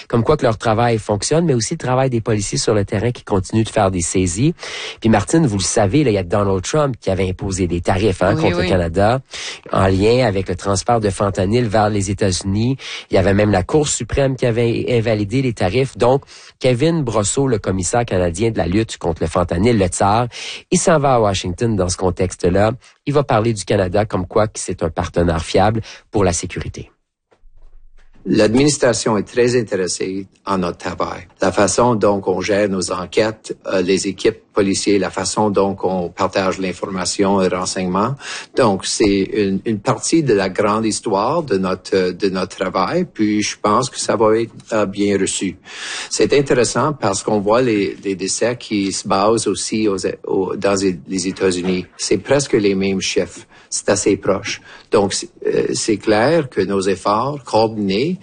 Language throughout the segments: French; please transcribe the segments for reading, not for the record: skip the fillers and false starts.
comme quoi que leur travail fonctionne, mais aussi le travail des policiers sur le terrain qui continuent de faire des saisies. Puis Martine, vous le savez, là, il y a Donald Trump qui avait imposé des tarifs contre le Canada en lien avec le transfert de fentanyl vers les États-Unis. Il y avait même la Cour suprême qui avait invalidé les tarifs. Donc, Kevin Brosseau, le commissaire canadien de la lutte contre le fentanyl, le tsar, il s'en va à Washington dans ce contexte-là. Il va parler du Canada comme quoi que c'est un partenaire fiable pour la sécurité. L'administration est très intéressée en notre travail. La façon dont on gère nos enquêtes, les équipes policières, la façon dont on partage l'information et le renseignement. Donc, c'est une partie de la grande histoire de notre travail. Puis, je pense que ça va être bien reçu. C'est intéressant parce qu'on voit les décès qui se basent aussi dans les États-Unis. C'est presque les mêmes chiffres. C'est assez proche. Donc, c'est clair que nos efforts coordonnés,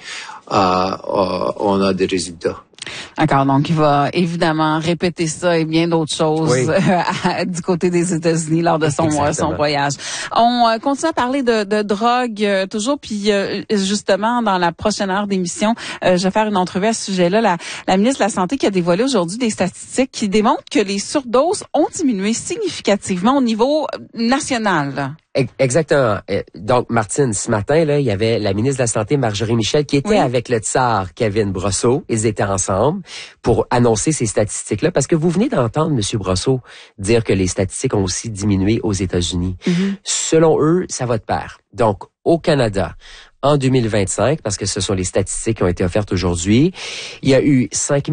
on a des résultats. D'accord, donc il va évidemment répéter ça et bien d'autres choses du côté des États-Unis lors de son voyage. On continue à parler de drogue toujours, puis justement dans la prochaine heure d'émission, je vais faire une entrevue à ce sujet-là. La ministre de la Santé qui a dévoilé aujourd'hui des statistiques qui démontrent que les surdoses ont diminué significativement au niveau national. Exactement. Donc, Martine, ce matin, là, il y avait la ministre de la Santé, Marjorie Michel, qui était avec le tsar Kevin Brosseau. Ils étaient ensemble pour annoncer ces statistiques-là, parce que vous venez d'entendre M. Brosseau dire que les statistiques ont aussi diminué aux États-Unis. Selon eux, ça va de pair. Donc, au Canada, en 2025, parce que ce sont les statistiques qui ont été offertes aujourd'hui, il y a eu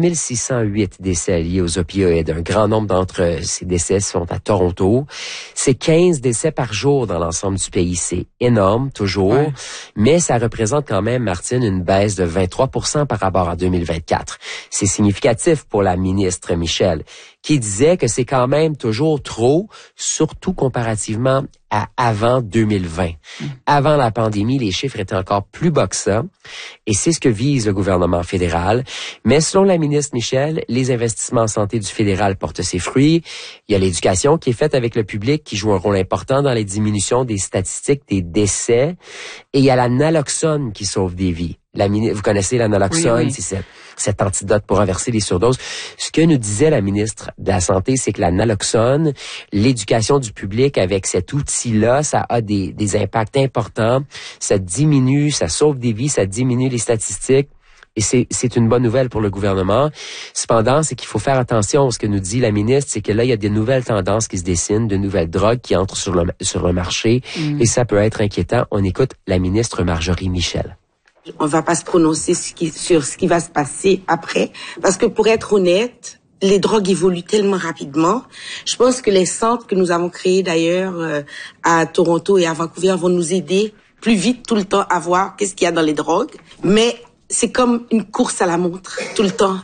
5608 décès liés aux opioïdes. Un grand nombre d'entre ces décès sont à Toronto. C'est 15 décès par jour dans l'ensemble du pays. C'est énorme, toujours. Mais ça représente quand même, Martine, une baisse de 23% par rapport à 2024. C'est significatif pour la ministre Michel, qui disait que c'est quand même toujours trop, surtout comparativement à avant 2020. Avant la pandémie, les chiffres étaient encore plus bas que ça, et c'est ce que vise le gouvernement fédéral. Mais selon la ministre Michel, les investissements en santé du fédéral portent ses fruits. Il y a l'éducation qui est faite avec le public, qui joue un rôle important dans les diminutions des statistiques des décès, et il y a la naloxone qui sauve des vies. Vous connaissez la naloxone, c'est cet antidote pour renverser les surdoses. Ce que nous disait la ministre de la Santé, c'est que la naloxone, l'éducation du public avec cet outil-là, ça a des impacts importants. Ça diminue, ça sauve des vies, ça diminue les statistiques. Et c'est une bonne nouvelle pour le gouvernement. Cependant, c'est qu'il faut faire attention. Ce que nous dit la ministre, c'est que là, il y a des nouvelles tendances qui se dessinent, de nouvelles drogues qui entrent sur le marché. Et ça peut être inquiétant. On écoute la ministre Marjorie Michel. On va pas se prononcer sur ce qui va se passer après, parce que pour être honnête, les drogues évoluent tellement rapidement. Je pense que les centres que nous avons créés d'ailleurs à Toronto et à Vancouver vont nous aider plus vite tout le temps à voir qu'est-ce qu'il y a dans les drogues. Mais c'est comme une course à la montre tout le temps.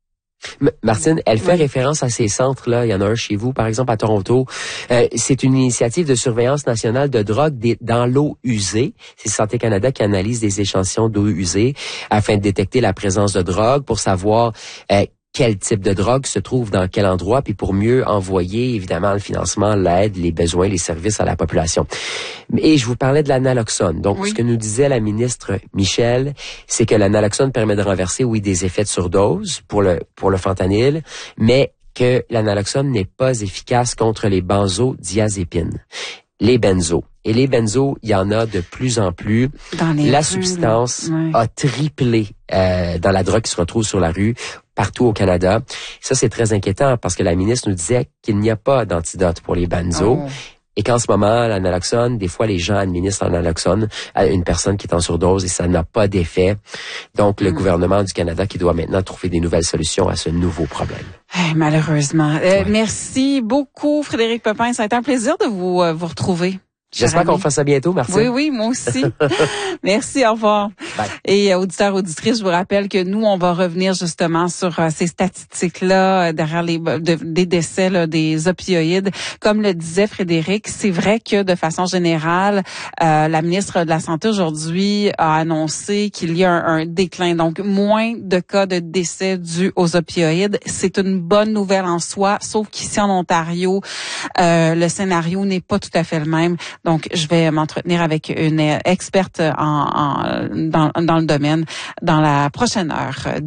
Martine, elle fait référence à ces centres-là. Il y en a un chez vous, par exemple, à Toronto. C'est une initiative de surveillance nationale de drogue dans l'eau usée. C'est Santé Canada qui analyse des échantillons d'eau usée afin de détecter la présence de drogue pour savoir quel type de drogue se trouve dans quel endroit, puis pour mieux envoyer, évidemment, le financement, l'aide, les besoins, les services à la population. Et je vous parlais de la naloxone. Donc, ce que nous disait la ministre Michel, c'est que la naloxone permet de renverser, des effets de surdose pour le fentanyl, mais que la naloxone n'est pas efficace contre les benzodiazépines. Les benzos. Et les benzos, il y en a de plus en plus. La substance a triplé dans la drogue qui se retrouve sur la rue partout au Canada. Ça, c'est très inquiétant parce que la ministre nous disait qu'il n'y a pas d'antidote pour les benzos. Et qu'en ce moment, la naloxone, des fois, les gens administrent la naloxone à une personne qui est en surdose et ça n'a pas d'effet. Donc, le gouvernement du Canada qui doit maintenant trouver des nouvelles solutions à ce nouveau problème. Malheureusement. Merci beaucoup, Frédéric Pepin. Ça a été un plaisir de vous retrouver. J'espère qu'on fasse ça bientôt, Martine. Oui, moi aussi. Merci, au revoir. Bye. Et auditeurs, auditrices, je vous rappelle que nous, on va revenir justement sur ces statistiques-là derrière des décès là, des opioïdes. Comme le disait Frédéric, c'est vrai que de façon générale, la ministre de la Santé aujourd'hui a annoncé qu'il y a un déclin, donc moins de cas de décès dus aux opioïdes. C'est une bonne nouvelle en soi, sauf qu'ici en Ontario, le scénario n'est pas tout à fait le même. Donc, je vais m'entretenir avec une experte dans le domaine dans la prochaine heure.